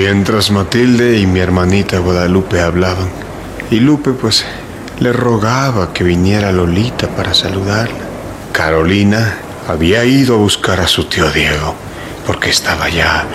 Mientras Matilde y mi hermanita Guadalupe hablaban, y Lupe pues le rogaba que viniera Lolita para saludarla, Carolina había ido a buscar a su tío Diego, porque estaba ya